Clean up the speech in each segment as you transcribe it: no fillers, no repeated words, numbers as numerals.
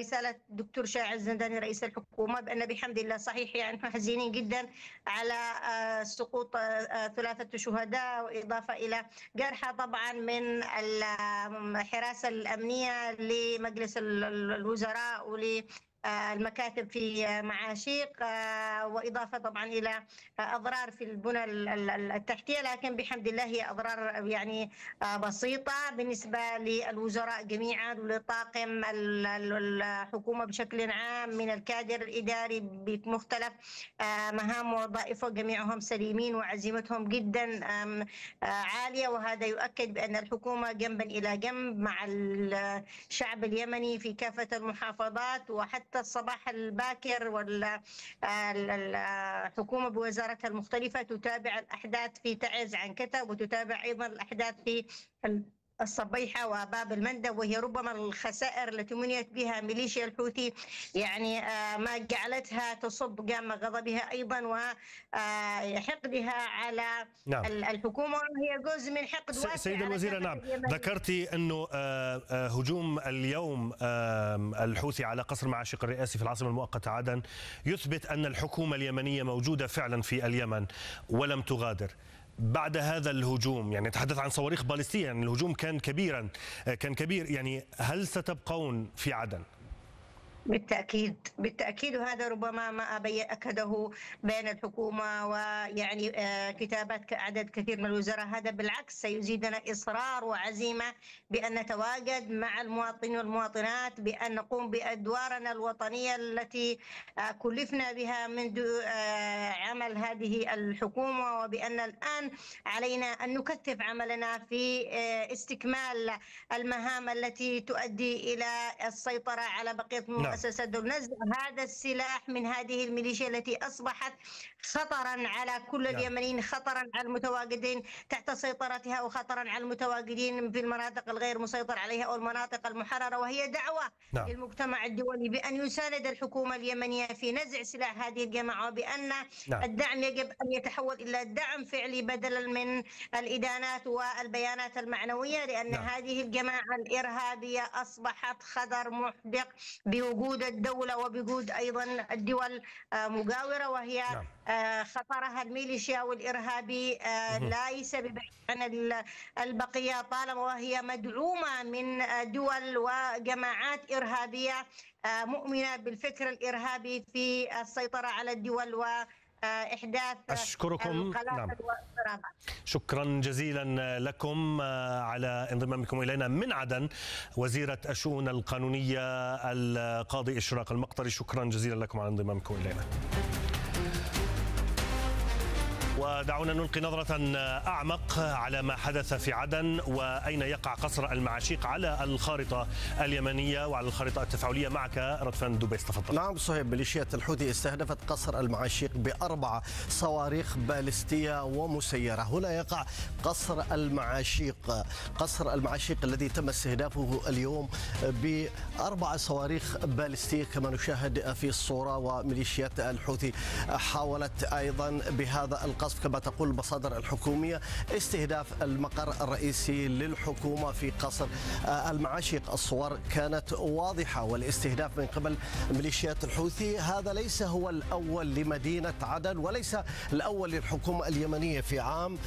رسالة الدكتور شاعر الزنداني رئيس الحكومة بأن بحمد الله صحيح يعني نحن حزينين جدا على سقوط ثلاثة شهداء، وإضافة إلى جرحى طبعا من الحراسة الأمنية لمجلس الوزراء المكاتب في معاشيق، وإضافة طبعا إلى أضرار في البنى التحتية، لكن بحمد الله هي أضرار يعني بسيطة بالنسبة للوزراء جميعا ولطاقم الحكومة بشكل عام من الكادر الإداري بمختلف مهام ووظائفه، جميعهم سليمين وعزيمتهم جدا عالية، وهذا يؤكد بأن الحكومة جنبا إلى جنب مع الشعب اليمني في كافة المحافظات. وحتى الصباح الباكر والحكومة بوزارتها المختلفة تتابع الأحداث في تعز عنكتة، وتتابع أيضا الأحداث في الصبيحة وباب المندب، وهي ربما الخسائر التي منيت بها ميليشيا الحوثي يعني ما جعلتها تصب جام غضبها أيضا وحقدها على الحكومة، وهي جزء من حقد واسع. سيدة الوزيرة، نعم ذكرتي أنه هجوم اليوم الحوثي على قصر معاشق الرئاسي في العاصمة المؤقتة عدن يثبت أن الحكومة اليمنية موجودة فعلا في اليمن ولم تغادر. بعد هذا الهجوم، يعني نتحدث عن صواريخ باليستية، يعني الهجوم كان كبير، يعني هل ستبقون في عدن؟ بالتأكيد، وهذا ربما ما أكده بين الحكومة ويعني كتابات كعدد كثير من الوزراء. هذا بالعكس سيزيدنا إصرار وعزيمة بأن نتواجد مع المواطنين والمواطنات، بأن نقوم بأدوارنا الوطنية التي كلفنا بها منذ عمل هذه الحكومة، وبأن الآن علينا أن نكثف عملنا في استكمال المهام التي تؤدي إلى السيطرة على بقية مؤسسات ونزع هذا السلاح من هذه الميليشيا التي أصبحت خطرا على كل اليمنيين، خطرا على المتواجدين تحت سيطرتها، وخطرا على المتواجدين في المناطق الغير مسيطر عليها أو المناطق المحررة. وهي دعوة للمجتمع الدولي بأن يساند الحكومة اليمنية في نزع سلاح هذه الجماعة، وبأن الدعم يجب أن يتحول إلى دعم فعلي بدلا من الإدانات والبيانات المعنوية، لأن هذه الجماعة الإرهابية أصبحت خطر محدق بوجود الدولة وبوجود أيضا الدول مجاورة، وهي خطرها الميليشيا والإرهابي ليس ببعيد عن البقية، طالما وهي مدعومة من دول وجماعات إرهابية مؤمنة بالفكر الإرهابي في السيطرة على الدول وإحداث أشكركم. شكرا جزيلا لكم على انضمامكم إلينا من عدن، وزيرة الشؤون القانونية القاضي إشراق المقطري. شكرا جزيلا لكم على انضمامكم إلينا. ودعونا نلقي نظرة أعمق على ما حدث في عدن وأين يقع قصر المعاشيق على الخارطة اليمنية وعلى الخارطة التفاعلية. معك رضفان دبيس، تفضل. نعم صهيب، ميليشيات الحوثي استهدفت قصر المعاشيق ب4 صواريخ باليستية ومسيرة. هنا يقع قصر المعاشيق، قصر المعاشيق الذي تم استهدافه اليوم ب4 صواريخ باليستية كما نشاهد في الصورة. وميليشيات الحوثي حاولت أيضا بهذا القصف كما تقول المصادر الحكومية استهداف المقر الرئيسي للحكومة في قصر المعاشيق. الصور كانت واضحة، والاستهداف من قبل ميليشيات الحوثي هذا ليس هو الأول لمدينة عدن وليس الأول للحكومة اليمنية. في عام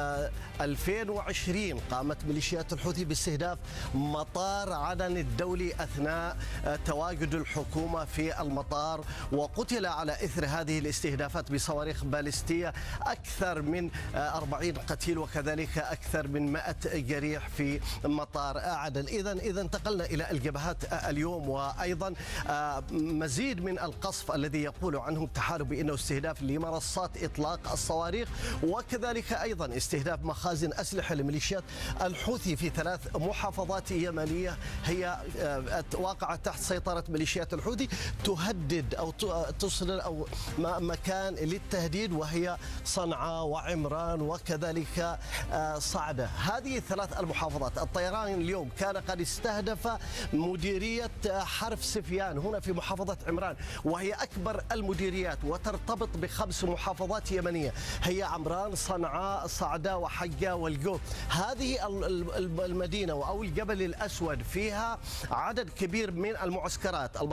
2020 قامت ميليشيات الحوثي باستهداف مطار عدن الدولي أثناء تواجد الحكومة في المطار، وقتل على إثر هذه الاستهدافات بصواريخ باليستية أكثر من 40 قتيل، وكذلك أكثر من 100 جريح في مطار عدن. إذا انتقلنا إلى الجبهات اليوم، وأيضا مزيد من القصف الذي يقول عنه التحالف بأنه استهداف لمنصات إطلاق الصواريخ، وكذلك أيضا استهداف مخازن أسلحة لميليشيات الحوثي في 3 محافظات يمنية هي واقعة تحت سيطرة ميليشيات الحوثي، تهدد أو تصل أو مكان للتهديد، وهي صنعاء وعمران وكذلك صعدة. هذه ال3 المحافظات الطيران اليوم كان قد استهدف مديرية حرف سفيان هنا في محافظة عمران، وهي أكبر المديريات وترتبط ب5 محافظات يمنية هي عمران، صنعاء، صعدة وحجة والجوف. هذه المدينة أو الجبل الأسود فيها عدد كبير من المعسكرات.